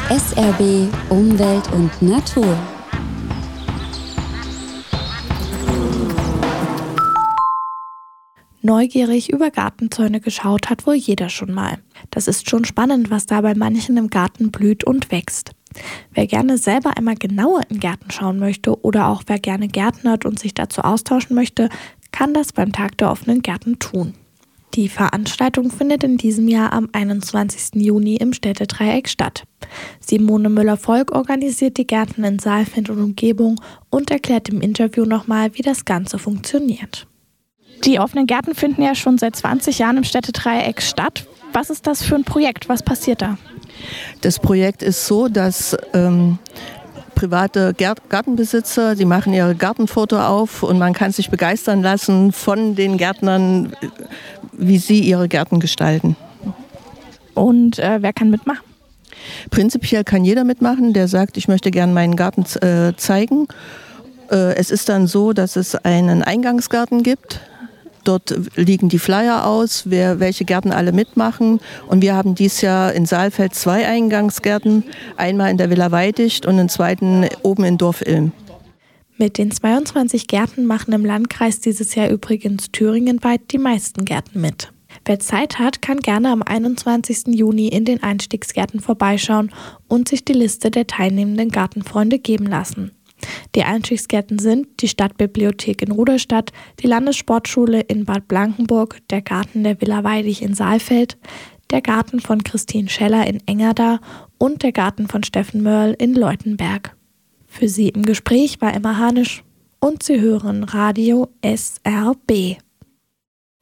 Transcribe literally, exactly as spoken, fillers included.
S R B Umwelt und Natur. Neugierig über Gartenzäune geschaut hat wohl jeder schon mal. Das ist schon spannend, was da bei manchen im Garten blüht und wächst. Wer gerne selber einmal genauer in Gärten schauen möchte oder auch wer gerne gärtnert und sich dazu austauschen möchte, kann das beim Tag der offenen Gärten tun. Die Veranstaltung findet in diesem Jahr am einundzwanzigsten Juni im Städtedreieck statt. Simone Müller-Volk organisiert die Gärten in Saalfeld und Umgebung und erklärt im Interview nochmal, wie das Ganze funktioniert. Die offenen Gärten finden ja schon seit zwanzig Jahren im Städtedreieck statt. Was ist das für ein Projekt? Was passiert da? Das Projekt ist so, dass ähm, private Gartenbesitzer, die machen ihre Gartenfoto auf und man kann sich begeistern lassen von den Gärtnern, wie sie ihre Gärten gestalten. Und äh, wer kann mitmachen? Prinzipiell kann jeder mitmachen, der sagt, ich möchte gerne meinen Garten äh, zeigen. Äh, es ist dann so, dass es einen Eingangsgarten gibt. Dort liegen die Flyer aus, wer, welche Gärten alle mitmachen. Und wir haben dieses Jahr in Saalfeld zwei Eingangsgärten. Einmal in der Villa Weidicht und einen zweiten oben in Dorf-Ilm. Mit den zweiundzwanzig Gärten machen im Landkreis dieses Jahr übrigens thüringenweit die meisten Gärten mit. Wer Zeit hat, kann gerne am einundzwanzigsten Juni in den Einstiegsgärten vorbeischauen und sich die Liste der teilnehmenden Gartenfreunde geben lassen. Die Einstiegsgärten sind die Stadtbibliothek in Ruderstadt, die Landessportschule in Bad Blankenburg, der Garten der Villa Weidig in Saalfeld, der Garten von Christine Scheller in Engerda und der Garten von Steffen Mörl in Leutenberg. Für Sie im Gespräch war Emma Hanisch und Sie hören Radio S R B.